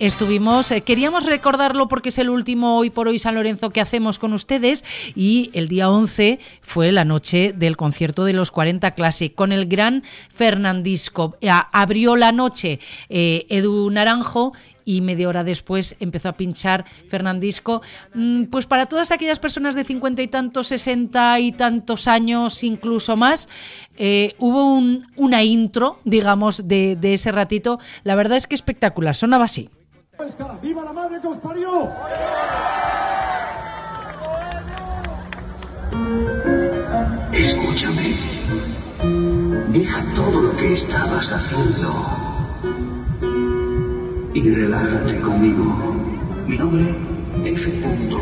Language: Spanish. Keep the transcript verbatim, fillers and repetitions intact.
Estuvimos, eh, queríamos recordarlo porque es el último Hoy por Hoy San Lorenzo que hacemos con ustedes, y el día once fue la noche del concierto de los cuarenta Classic con el gran Fernandisco. Eh, abrió la noche eh, Edu Naranjo, y media hora después empezó a pinchar Fernandisco. Pues para todas aquellas personas de cincuenta y tantos, sesenta y tantos años, incluso más, eh, hubo un, una intro, digamos, de, de ese ratito. La verdad es que espectacular, sonaba así. ¡Viva la madre que os parió! Escúchame. Deja todo lo que estabas haciendo y relájate conmigo. Mi nombre es F.